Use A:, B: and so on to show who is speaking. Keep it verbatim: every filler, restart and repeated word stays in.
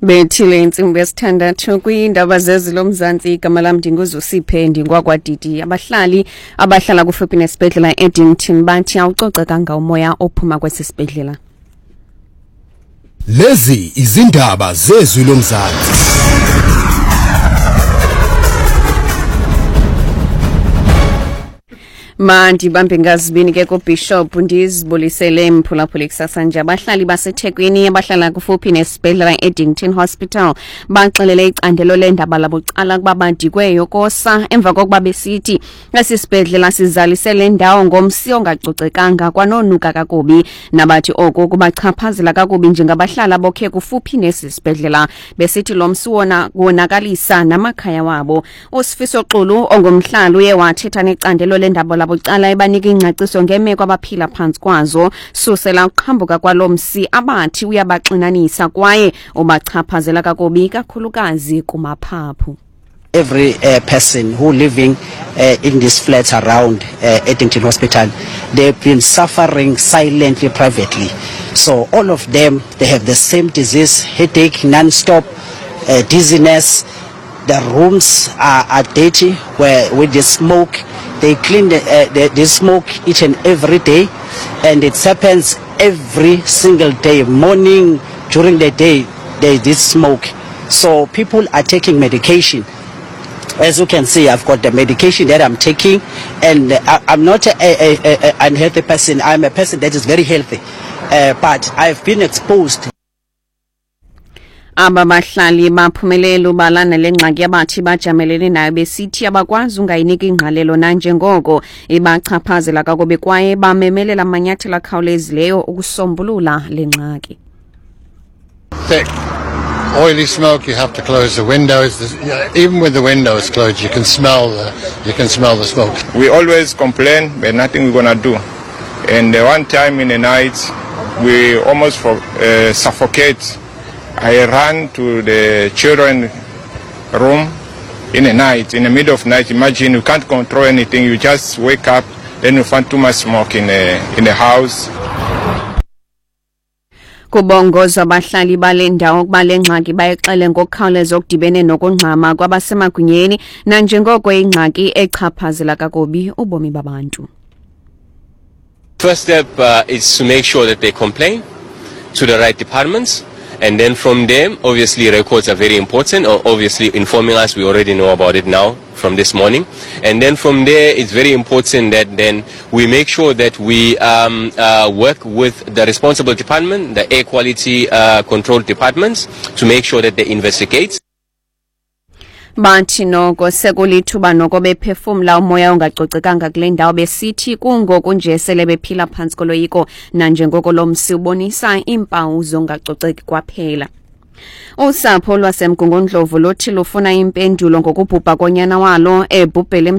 A: Bethile insimbi yesithandathu kwindaba zezilo mzansi igama lami ndinguzusiphe ndingwakwadidi abahlali abahlala kufuphi nesibhedlela Eddington bathi awucoce kanga umoya ophuma kwesibhedlela.
B: Lezi izindaba zezilo mzansi.
A: Mandi bambe ngazibini ke ko Bishop ndizibulisele mphulaphula kusasa nje abahlali baseThekwini abahlala kufuphi nesibhedlela Eddington Hospital baxelele icandelo lendaba labuqala kuba bandikweyo kosa emva kokuba besithi lesibhedlela sizalisele ndawo ngomsi ongacocekanga kwanonuka kakubi nabathi oko kubachaphazela kakubi njengabahlala bokhe kufuphi nesibhedlela besithi lo msi wona wonakalisa namakhaya wabo. Usifiso Xulu ongumhlalo uye wathetha necandelo lendaba bucala ebanika ingcaciso ngemeko abaphila phansi kwazo susela uqhambuka kwalomsi abathi uyabaxinanisa kwaye ubachaphazela kakubi kakhulukazi kumaphaphu.
C: Every uh, person who living uh, in this flat around uh, Eddington Hospital, they've been suffering silently, privately. So all of them, they have the same disease, headache, non-stop, uh, dizziness. The rooms are, are dirty where with the smoke. They clean the, uh, the, the smoke each and every day, and it happens every single day. Morning, during the day, there is this smoke. So people are taking medication. As you can see, I've got the medication that I'm taking, and I, I'm not a, a, a, a unhealthy person. I'm a person that is very healthy, uh, but I've been exposed.
A: Aba bahlali baphumelele ubalana lengxaki abathi bajamelene nayo besithi abakwazi ungayinika ingqalelo nanjengoko ibachaphazela kakubi kwaye bamemelela amanyathelo akhawulezileyo ukusombulula lengxaki.
D: Thick, oily smoke. You have to close the windows. Even with the windows closed, you can smell the you can smell the smoke.
E: We always complain, but nothing we're gonna do. And uh, one time in the night, we almost for, uh, suffocate. I ran to the children room in the night, in the middle of the night. Imagine you can't control anything. You just wake up, then you find too much smoke in the, in the house.
A: Kubongoza abahlali balendawo kuba lengxaki bayexele ngokukhawuleza okudibene nokungxama kwabasemagunyeni nanjengoko ingxaki echaphazela kakubi ubomi babantu.
F: First step uh, is to make sure that they complain to the right departments. And then from them, obviously records are very important, or obviously informing us, we already know about it now from this morning. And then from there, it's very important that then we make sure that we um, uh, work with the responsible department, the air quality uh, control departments, to make sure that they investigate.
A: Bathi noko sekulithuba noko bephefumla umoya ongacocekanga kule ndawo besithi kungoku nje sele bephila phansi koloyiko nanjengoko lomsi ubonisa impawu zongacoceki kwaphela. Usapho lwasemgungundlovu lothi lufuna impendulo ngokubhubha konyana walo ebhubhele